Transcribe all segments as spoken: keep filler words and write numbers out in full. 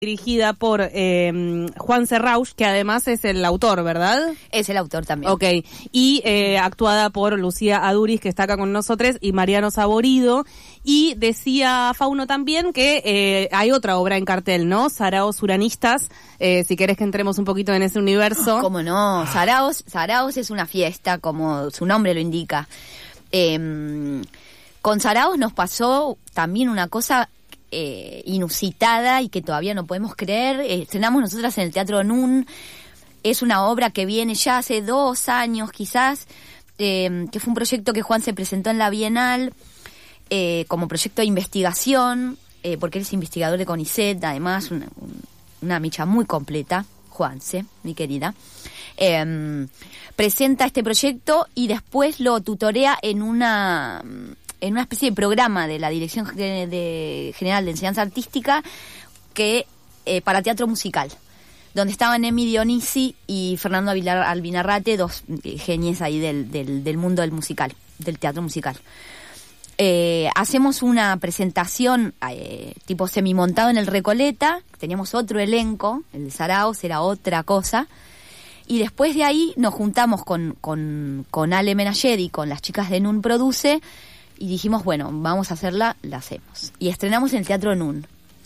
dirigida por eh, Juanse Rauch, que además es el autor, ¿verdad? Es el autor también. Ok, y eh, actuada por Lucía Aduriz, que está acá con nosotros, y Mariano Saborido. Y decía Fauno también que eh, hay otra obra en cartel, ¿no? Saraos Uranistas, eh, si querés que entremos un poquito en ese universo. ¿Cómo no? Saraos, Saraos es una fiesta, como su nombre lo indica. Eh, con Saraos nos pasó también una cosa Eh, inusitada y que todavía no podemos creer. Eh, estrenamos nosotras en el Teatro Nun. Es una obra que viene ya hace dos años quizás, eh, que fue un proyecto que Juan se presentó en la Bienal eh, como proyecto de investigación, eh, porque él es investigador de CONICET, además una, una micha muy completa, Juanse, mi querida. Eh, presenta este proyecto y después lo tutorea en una en una especie de programa de la Dirección de General de Enseñanza Artística que eh, para teatro musical, donde estaban Emi Dionisi y Fernando Albinarrate, dos eh, genies ahí del, del, del mundo del musical, del teatro musical. Eh, hacemos una presentación eh, tipo semimontado en el Recoleta, teníamos otro elenco, el de Saraos era otra cosa, y después de ahí nos juntamos con, con, con Ale Menayer y con las chicas de Nun Produce, y dijimos, bueno, vamos a hacerla, la hacemos. Y estrenamos en el Teatro Nun.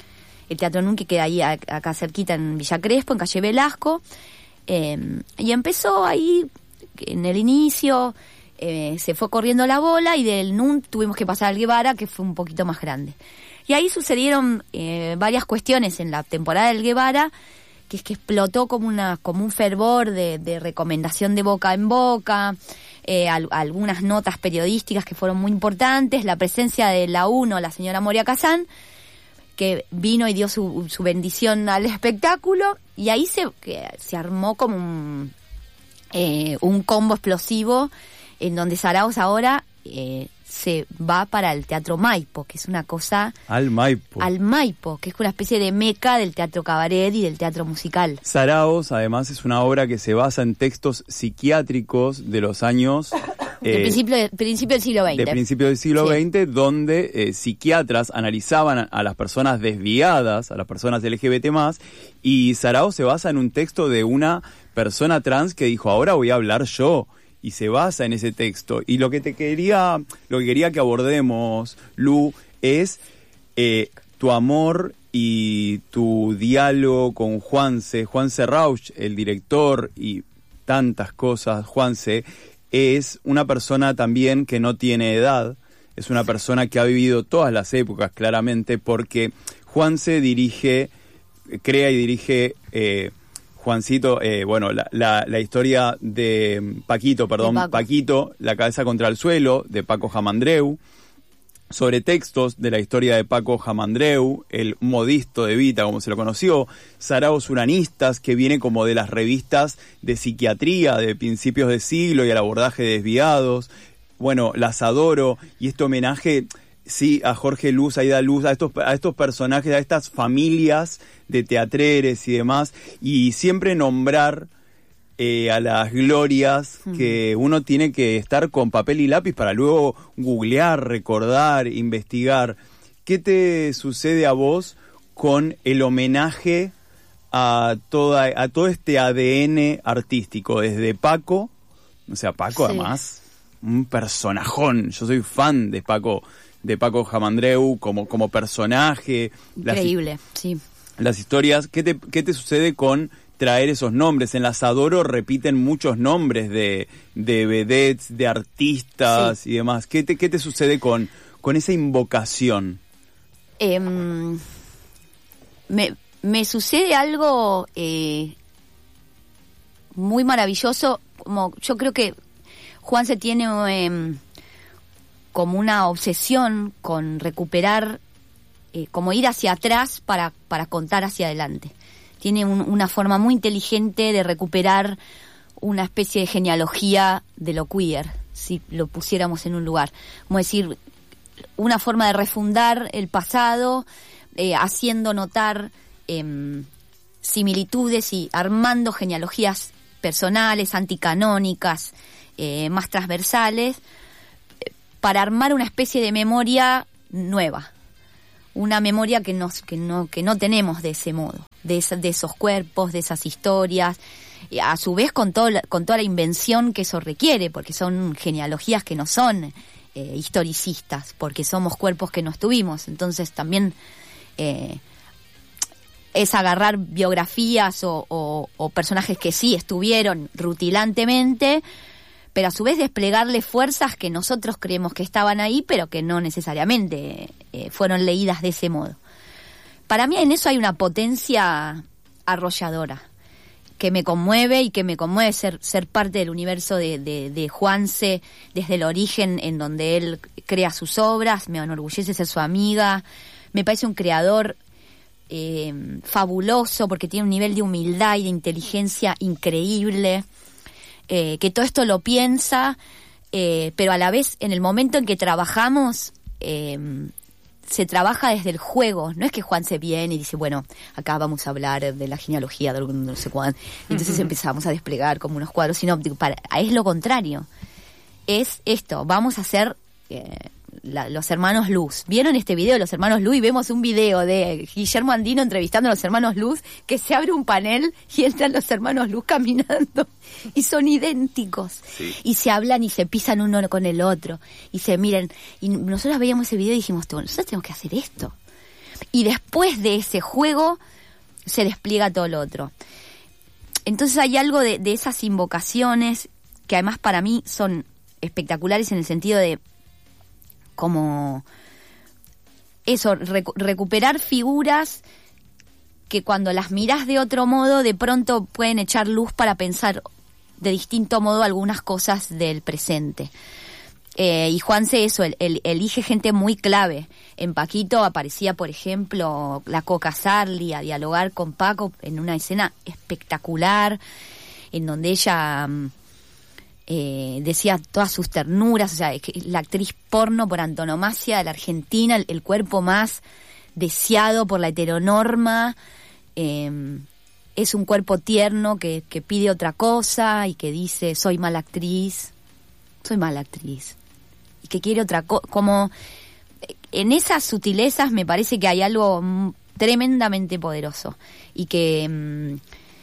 El Teatro Nun que queda ahí a, acá cerquita en Villa Crespo, en calle Velasco. Eh, y empezó ahí, en el inicio, eh, se fue corriendo la bola y del Nun tuvimos que pasar al Guevara, que fue un poquito más grande. Y ahí sucedieron eh, varias cuestiones en la temporada del Guevara, que es que explotó como una como un fervor de, de recomendación de boca en boca, eh, al, algunas notas periodísticas que fueron muy importantes, la presencia de la UNO, la señora Moria Kazán, que vino y dio su, su bendición al espectáculo, y ahí se, que, se armó como un, eh, un combo explosivo en donde Saraos ahora eh, se va para el Teatro Maipo, que es una cosa... Al Maipo. Al Maipo, que es una especie de meca del teatro cabaret y del teatro musical. Saraos, además, es una obra que se basa en textos psiquiátricos de los años... De eh, principio, de, principio del siglo veinte. De principio del siglo sí. veinte, donde eh, psiquiatras analizaban a, a las personas desviadas, a las personas L G B T más, y Saraos se basa en un texto de una persona trans que dijo, ahora voy a hablar yo. Y se basa en ese texto. Y lo que te quería, lo que quería que abordemos, Lu, es eh, tu amor y tu diálogo con Juanse. Juanse Rauch, el director y tantas cosas. Juanse es una persona también que no tiene edad. Es una persona que ha vivido todas las épocas, claramente, porque Juanse dirige, crea y dirige... Eh, Juancito, eh, bueno, la, la, la historia de Paquito, perdón, de Paco. Paquito, La cabeza contra el suelo, de Paco Jamandreu, sobre textos de la historia de Paco Jamandreu, el modisto de Vita, como se lo conoció, Saraos Uranistas, que viene como de las revistas de psiquiatría de principios de siglo y el abordaje de desviados, bueno, Las adoro, y este homenaje... Sí, a Jorge Luz, a Ida Luz, a estos, a estos personajes, a estas familias de teatreres y demás, y siempre nombrar eh, a las glorias mm. que uno tiene que estar con papel y lápiz para luego googlear, recordar, investigar. ¿Qué te sucede a vos con el homenaje a toda a todo este A D N artístico, desde Paco, o sea, Paco sí. además, un personajón, yo soy fan de Paco, de Paco Jamandreu como, como personaje. Increíble, las, sí. Las historias, ¿qué te, qué te sucede con traer esos nombres? En Las adoro repiten muchos nombres de, de vedettes, de artistas sí. y demás. ¿Qué te, qué te sucede con, con esa invocación? Eh, me, me sucede algo eh, muy maravilloso. Como yo creo que Juan se tiene... Eh, como una obsesión con recuperar, eh, como ir hacia atrás para, para contar hacia adelante. Tiene un, una forma muy inteligente de recuperar una especie de genealogía de lo queer, si lo pusiéramos en un lugar. Como decir, una forma de refundar el pasado, eh, haciendo notar eh, similitudes y armando genealogías personales, anticanónicas, eh, más transversales, para armar una especie de memoria nueva. una memoria que, nos, que, no, que no tenemos de ese modo, de, esa, de esos cuerpos, de esas historias, y a su vez con, todo la, con toda la invención que eso requiere, porque son genealogías que no son eh, historicistas, porque somos cuerpos que no estuvimos, entonces también eh, es agarrar biografías o, o, o personajes que sí estuvieron rutilantemente, pero a su vez desplegarle fuerzas que nosotros creemos que estaban ahí, pero que no necesariamente eh, fueron leídas de ese modo. Para mí en eso hay una potencia arrolladora, que me conmueve y que me conmueve ser, ser parte del universo de, de, de Juanse desde el origen en donde él crea sus obras, me enorgullece ser su amiga, me parece un creador eh, fabuloso porque tiene un nivel de humildad y de inteligencia increíble. Eh, que todo esto lo piensa, eh, pero a la vez en el momento en que trabajamos, eh, se trabaja desde el juego. No es que Juan se viene y dice, bueno, acá vamos a hablar de la genealogía de algún no sé cuándo, entonces uh-huh. empezamos a desplegar como unos cuadros, sino para, es lo contrario. Es esto, vamos a hacer eh, la, los hermanos Luz. ¿Vieron este video de los hermanos Luz? Y vemos un video de Guillermo Andino entrevistando a los hermanos Luz, que se abre un panel y entran los hermanos Luz caminando y son idénticos. Sí. Y se hablan y se pisan uno con el otro y se miran. Y nosotros veíamos ese video y dijimos, nosotros tenemos que hacer esto. Y después de ese juego se despliega todo lo otro. Entonces hay algo de, de esas invocaciones que además para mí son espectaculares en el sentido de como eso, recu- recuperar figuras que cuando las mirás de otro modo de pronto pueden echar luz para pensar de distinto modo algunas cosas del presente. Eh, y Juanse eso, el, el, elige gente muy clave. En Paquito aparecía, por ejemplo, la Coca Sarli a dialogar con Paco en una escena espectacular, en donde ella eh, decía todas sus ternuras, o sea, es que la actriz porno por antonomasia de la Argentina, el, el cuerpo más deseado por la heteronorma, eh, es un cuerpo tierno que, que pide otra cosa y que dice, soy mala actriz, soy mala actriz, y que quiere otra cosa, como en esas sutilezas me parece que hay algo m- tremendamente poderoso, y que m-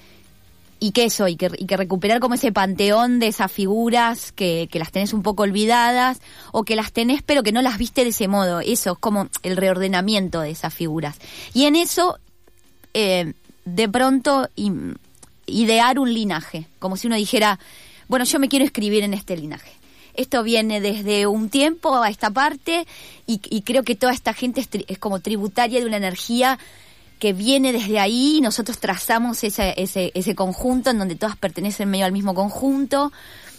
y que eso, y que, y que recuperar como ese panteón de esas figuras que, que las tenés un poco olvidadas, o que las tenés pero que no las viste de ese modo, eso es como el reordenamiento de esas figuras. Y en eso, eh, de pronto, i- idear un linaje, como si uno dijera, bueno, yo me quiero escribir en este linaje. Esto viene desde un tiempo a esta parte, y, y creo que toda esta gente es, tri- es como tributaria de una energía que viene desde ahí, y nosotros trazamos ese, ese, ese conjunto en donde todas pertenecen medio al mismo conjunto,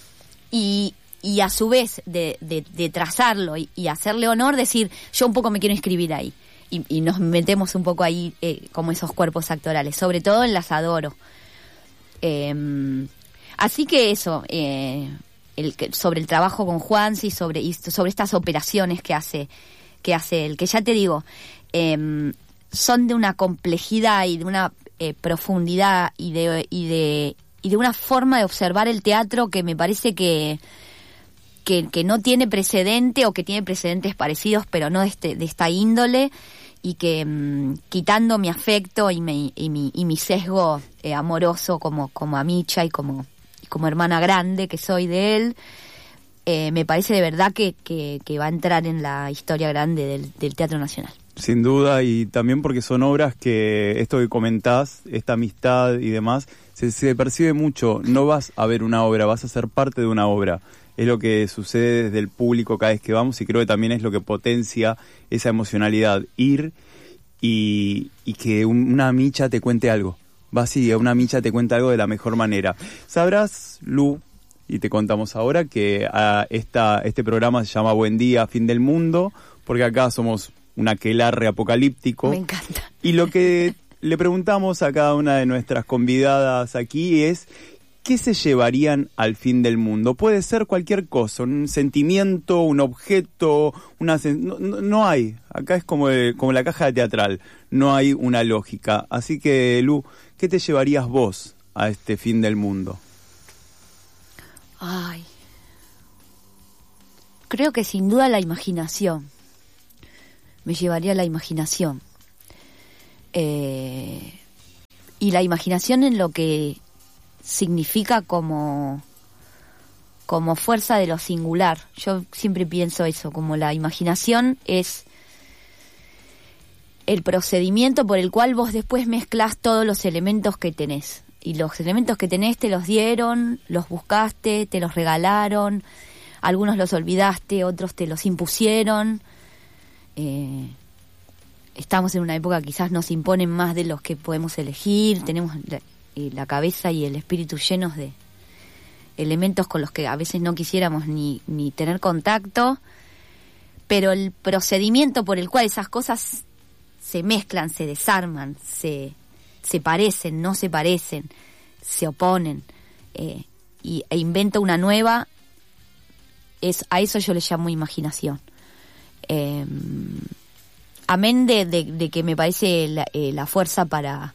y, y a su vez de, de, de trazarlo y, y hacerle honor, decir, yo un poco me quiero inscribir ahí, y, y nos metemos un poco ahí eh, como esos cuerpos actorales, sobre todo en Las Adoro. Eh, así que eso, eh, el, sobre el trabajo con Juanse y sobre, y sobre estas operaciones que hace, que hace él, que ya te digo, eh, son de una complejidad y de una eh, profundidad y de y de y de una forma de observar el teatro que me parece que que, que no tiene precedente, o que tiene precedentes parecidos pero no de, este, de esta índole, y que mmm, quitando mi afecto y mi y mi, y mi sesgo eh, amoroso como como amicha y como y como hermana grande que soy de él, eh, me parece de verdad que, que, que va a entrar en la historia grande del, del Teatro Nacional. Sin duda, y también porque son obras que, esto que comentás, esta amistad y demás, se, se percibe mucho. No vas a ver una obra, vas a ser parte de una obra. Es lo que sucede desde el público cada vez que vamos, y creo que también es lo que potencia esa emocionalidad. Ir y, y que un, una micha te cuente algo. Vas y una micha te cuenta algo de la mejor manera. Sabrás, Lu, y te contamos ahora, que a esta, este programa se llama Buen Día, Fin del Mundo, porque acá somos un aquelarre apocalíptico. Me encanta. Y lo que le preguntamos a cada una de nuestras convidadas aquí es, ¿qué se llevarían al fin del mundo? Puede ser cualquier cosa, un sentimiento, un objeto, una sen- no, no, no hay. Acá es como, el, como la caja de teatral, no hay una lógica. Así que, Lu, ¿qué te llevarías vos a este fin del mundo? Ay. Creo que sin duda la imaginación. me llevaría a la imaginación. Eh, y la imaginación en lo que significa como, como fuerza de lo singular. Yo siempre pienso eso, como la imaginación es el procedimiento por el cual vos después mezclás todos los elementos que tenés. Y los elementos que tenés te los dieron, los buscaste, te los regalaron, algunos los olvidaste, otros te los impusieron. Eh, estamos en una época que quizás nos imponen más de los que podemos elegir, tenemos la, eh, la cabeza y el espíritu llenos de elementos con los que a veces no quisiéramos ni, ni tener contacto, pero el procedimiento por el cual esas cosas se mezclan, se desarman, se, se parecen, no se parecen, se oponen, eh, y, e inventa una nueva, es, a eso yo le llamo imaginación. Eh, amén de, de, de que me parece la, eh, la fuerza para,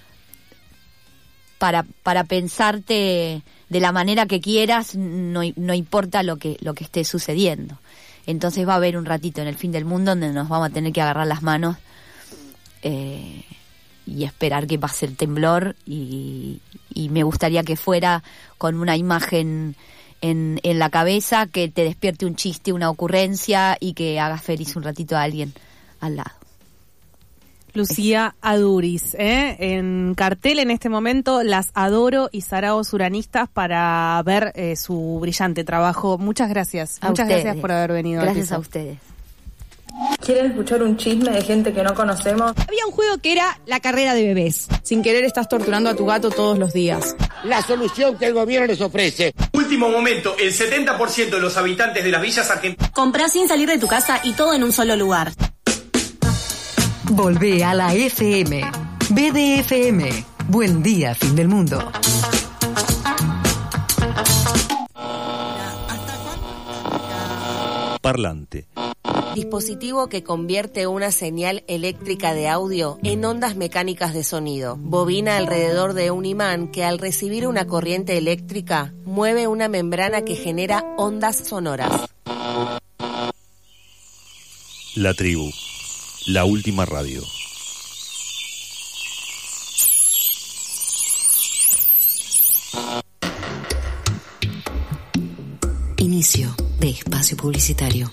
para, para pensarte de la manera que quieras, no, no importa lo que, lo que esté sucediendo. Entonces va a haber un ratito en el fin del mundo donde nos vamos a tener que agarrar las manos Eh, y esperar que pase el temblor, y, y me gustaría que fuera con una imagen en, en la cabeza que te despierte un chiste, una ocurrencia, y que hagas feliz un ratito a alguien al lado. Lucía Adúriz, ¿eh? En cartel en este momento Las Adoro y Saraos Uranistas para ver eh, su brillante trabajo. Muchas gracias, a muchas ustedes. gracias por haber venido. Gracias a ustedes. ¿Quieren escuchar un chisme de gente que no conocemos? Había un juego que era la carrera de bebés. Sin querer estás torturando a tu gato todos los días. La solución que el gobierno les ofrece. Último momento, el setenta por ciento de los habitantes de las villas argentinas... Comprá sin salir de tu casa y todo en un solo lugar. Volvé a la F M. B D F M. Buen día, fin del mundo. Parlante. Dispositivo que convierte una señal eléctrica de audio en ondas mecánicas de sonido. Bobina alrededor de un imán que al recibir una corriente eléctrica mueve una membrana que genera ondas sonoras. La tribu. La última radio. Inicio de espacio publicitario.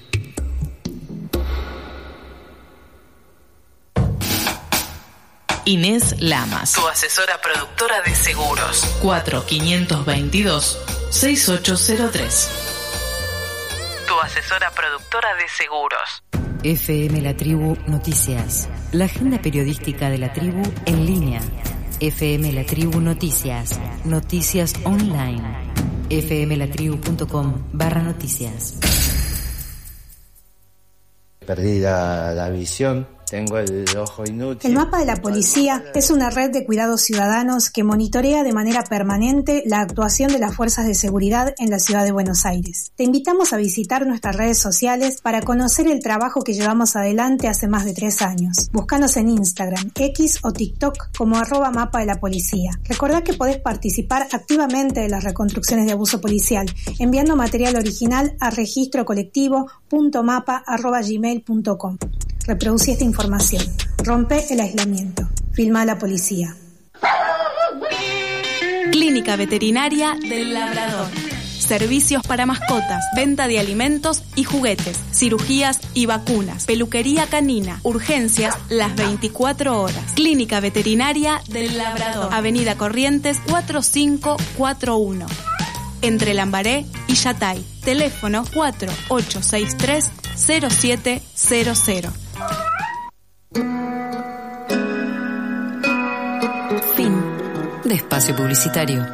Inés Lamas, tu asesora productora de seguros. cuatro quinientos veintidós sesenta y ocho cero tres. Tu asesora productora de seguros. F M La Tribu Noticias. La agenda periodística de la tribu en línea. F M La Tribu Noticias. Noticias online. fmlatribu.com barra noticias. Perdí la, la visión. Tengo el ojo inútil. El Mapa de la Policía es una red de cuidados ciudadanos que monitorea de manera permanente la actuación de las fuerzas de seguridad en la ciudad de Buenos Aires. Te invitamos a visitar nuestras redes sociales para conocer el trabajo que llevamos adelante hace más de tres años. Búscanos en Instagram, X o TikTok como arroba Mapa de la Policía. Recordá que podés participar activamente de las reconstrucciones de abuso policial enviando material original a registro colectivo punto mapa arroba gmail punto com. Reproducí esta información. Rompe el aislamiento. Filma a la policía. Clínica Veterinaria del Labrador. Servicios para mascotas, venta de alimentos y juguetes, cirugías y vacunas, peluquería canina, urgencias las veinticuatro horas. Clínica Veterinaria del Labrador. Avenida Corrientes cuatro cinco cuatro uno. Entre Lambaré y Yatay. Teléfono cuatro ocho seis tres cero siete cero cero. Fin de espacio publicitario.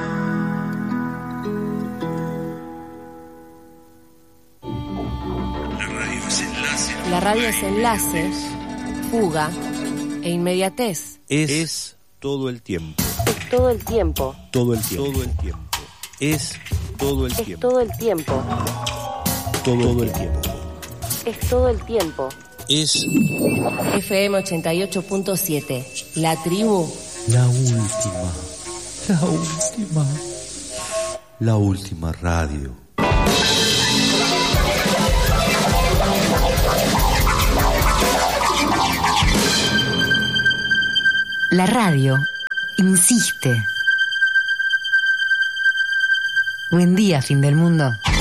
La radio es enlace, fuga e inmediatez. Es, es todo el tiempo. Todo el tiempo. Todo el tiempo. Todo el tiempo. Es todo el Es tiempo. todo el tiempo. Todo el tiempo. Es todo el tiempo. Es F M ochenta y ocho punto siete. La tribu. La última. La última. La última radio. La radio insiste. Buen día, fin del mundo.